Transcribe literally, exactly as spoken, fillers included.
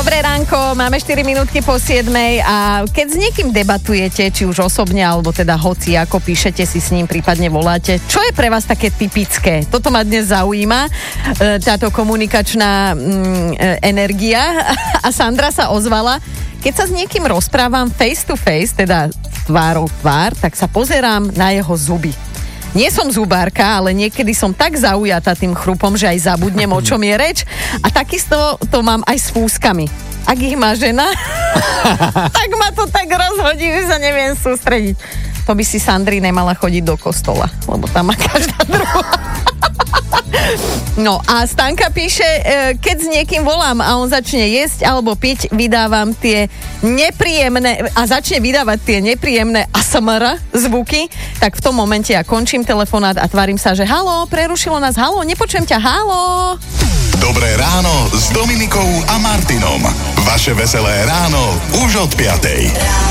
Dobré ránko, máme štyri minútky po siedmej a keď s niekým debatujete, či už osobne, alebo teda hoci, ako píšete si s ním, prípadne voláte, čo je pre vás také typické? Toto ma dnes zaujíma, táto komunikačná mm, energia a Sandra sa ozvala. Keď sa s niekým rozprávam face to face, teda tvárou tvár, tak sa pozerám na jeho zuby. Nie som zubárka, ale niekedy som tak zaujatá tým chrupom, že aj zabudnem, o čom je reč. A takisto to mám aj s fúskami. Ak ich má žena, tak ma to tak rozhodí, že sa neviem sústrediť. To by si Sandri nemala chodiť do kostola, lebo tam má každá druhá. No a Stanka píše, keď s niekým volám a on začne jesť alebo piť, vydávam tie nepríjemné a začne vydávať tie nepríjemné á es em er zvuky, tak v tom momente ja končím telefonát a tvárim sa, že haló, prerušilo nás, haló, nepočujem ťa, haló. Dobré ráno s Dominikou a Martinom. Vaše veselé ráno už od piatej.